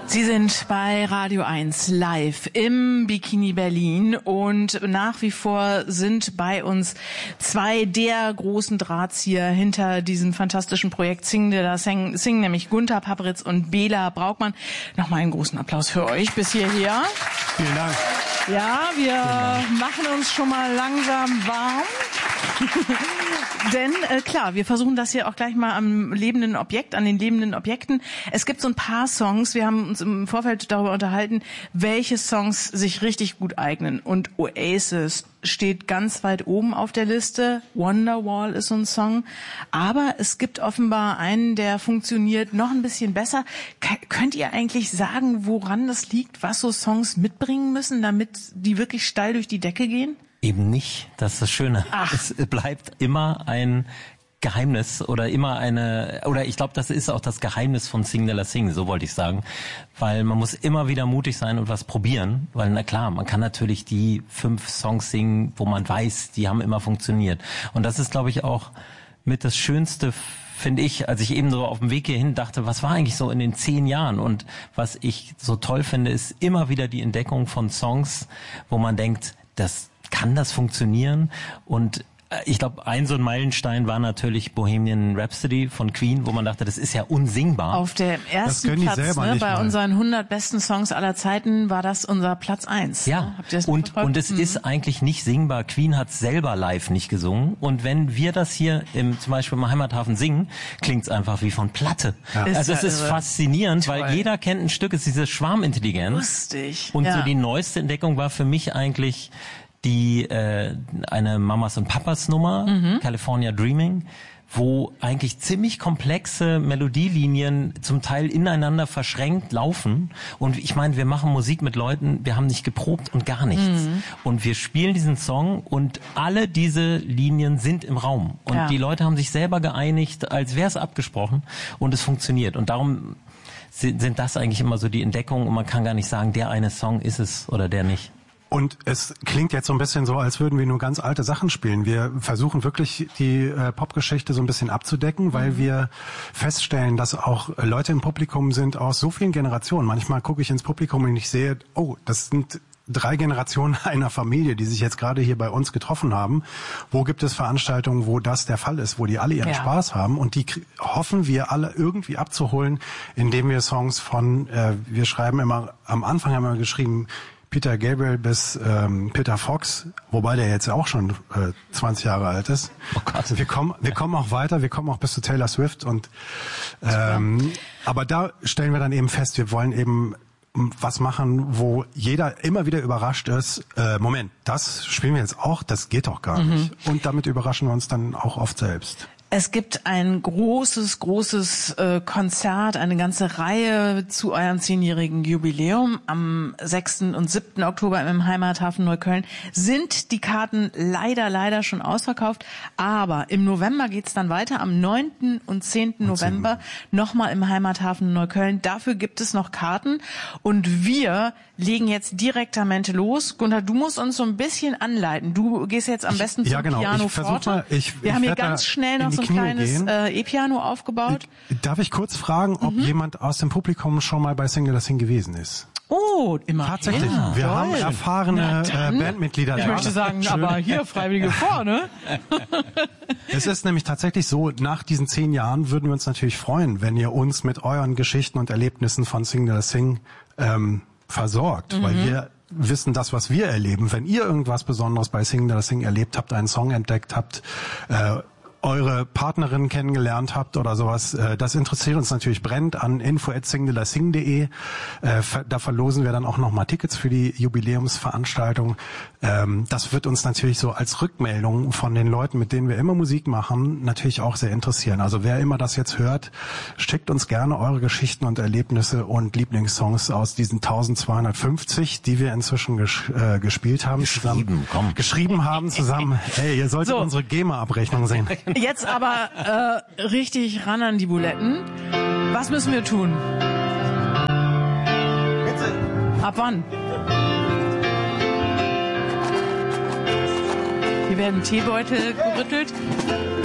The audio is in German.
Sie sind bei Radio 1 live im Bikini Berlin und nach wie vor sind bei uns zwei der großen Drahtzieher hinter diesem fantastischen Projekt Sing, nämlich Gunter Papperitz und Bela Braukmann. Nochmal einen großen Applaus für euch bis hierher. Vielen Dank. Ja, wir machen uns schon mal langsam warm. Denn klar, wir versuchen das hier auch gleich mal an den lebenden Objekten. Es gibt so ein paar Songs, wir haben uns im Vorfeld darüber unterhalten, welche Songs sich richtig gut eignen. Und Oasis steht ganz weit oben auf der Liste. Wonderwall ist so ein Song. Aber es gibt offenbar einen, der funktioniert noch ein bisschen besser. Könnt ihr eigentlich sagen, woran das liegt, was so Songs mitbringen müssen, damit die wirklich steil durch die Decke gehen? Eben nicht, das ist das Schöne. Ach. Es bleibt immer ein Geheimnis oder ich glaube, das ist auch das Geheimnis von Sing de la Sing, so wollte ich sagen. Weil man muss immer wieder mutig sein und was probieren, weil na klar, man kann natürlich die 5 Songs singen, wo man weiß, die haben immer funktioniert. Und das ist, glaube ich, auch mit das Schönste, finde ich, als ich eben so auf dem Weg hierhin dachte, was war eigentlich so in den 10 Jahren? Und was ich so toll finde, ist immer wieder die Entdeckung von Songs, wo man denkt, kann das funktionieren? Und ich glaube, ein so ein Meilenstein war natürlich Bohemian Rhapsody von Queen, wo man dachte, das ist ja unsingbar. Auf dem ersten Platz, bei unseren 100 besten Songs aller Zeiten war das unser Platz 1. Ja, habt ihr das und es ist eigentlich nicht singbar. Queen hat selber live nicht gesungen. Und wenn wir das hier zum Beispiel im Heimathafen singen, klingt's einfach wie von Platte. Ja. Also es ist faszinierend, toll. Weil jeder kennt ein Stück, es ist diese Schwarmintelligenz. Lustig. Und so die neueste Entdeckung war für mich eigentlich eine Mamas und Papas Nummer, California Dreaming, wo eigentlich ziemlich komplexe Melodielinien zum Teil ineinander verschränkt laufen. Und ich meine, wir machen Musik mit Leuten, wir haben nicht geprobt und gar nichts. Und wir spielen diesen Song und alle diese Linien sind im Raum. Und die Leute haben sich selber geeinigt, als wäre es abgesprochen und es funktioniert. Und darum sind das eigentlich immer so die Entdeckungen und man kann gar nicht sagen, der eine Song ist es oder der nicht. Und es klingt jetzt so ein bisschen so, als würden wir nur ganz alte Sachen spielen. Wir versuchen wirklich die Popgeschichte so ein bisschen abzudecken, weil wir feststellen, dass auch Leute im Publikum sind aus so vielen Generationen. Manchmal gucke ich ins Publikum und ich sehe, oh, das sind 3 Generationen einer Familie, die sich jetzt gerade hier bei uns getroffen haben. Wo gibt es Veranstaltungen, wo das der Fall ist, wo die alle ihren Spaß haben? Und die hoffen wir alle irgendwie abzuholen, indem wir Songs wir schreiben immer, am Anfang haben wir geschrieben, Peter Gabriel bis Peter Fox, wobei der jetzt auch schon 20 Jahre alt ist. Oh Gott. Wir kommen auch weiter, wir kommen auch bis zu Taylor Swift und aber da stellen wir dann eben fest, wir wollen eben was machen, wo jeder immer wieder überrascht ist, Moment, das spielen wir jetzt auch, das geht doch gar nicht. Und damit überraschen wir uns dann auch oft selbst. Es gibt ein großes Konzert, eine ganze Reihe zu eurem 10-jährigen Jubiläum am 6. und 7. Oktober im Heimathafen Neukölln. Sind die Karten leider schon ausverkauft, aber im November geht's dann weiter, am 9. und 10. November nochmal im Heimathafen Neukölln. Dafür gibt es noch Karten und wir legen jetzt direktamente los. Gunther, du musst uns so ein bisschen anleiten. Du gehst jetzt am besten zum Piano forte. Wir haben hier ganz schnell noch so ein kleines E-Piano aufgebaut. Darf ich kurz fragen, ob jemand aus dem Publikum schon mal bei Sing de la Sing gewesen ist? Oh, immer. Tatsächlich. Ja, wir haben erfahrene Bandmitglieder. Ich möchte sagen, aber hier Freiwillige vor, ne? Es ist nämlich tatsächlich so, nach diesen 10 Jahren würden wir uns natürlich freuen, wenn ihr uns mit euren Geschichten und Erlebnissen von Sing de la Sing versorgt, weil wir wissen das, was wir erleben. Wenn ihr irgendwas Besonderes bei Sing de la Sing erlebt habt, einen Song entdeckt habt, eure Partnerin kennengelernt habt oder sowas, das interessiert uns natürlich brennend an info@singdelasing.de. Da verlosen wir dann auch nochmal Tickets für die Jubiläumsveranstaltung. Das wird uns natürlich so als Rückmeldung von den Leuten, mit denen wir immer Musik machen, natürlich auch sehr interessieren. Also wer immer das jetzt hört, schickt uns gerne eure Geschichten und Erlebnisse und Lieblingssongs aus diesen 1250, die wir inzwischen gespielt haben. Geschrieben haben zusammen. Hey, ihr solltet unsere GEMA-Abrechnung sehen. Jetzt aber richtig ran an die Buletten. Was müssen wir tun? Bitte. Ab wann? Hier werden Teebeutel gerüttelt.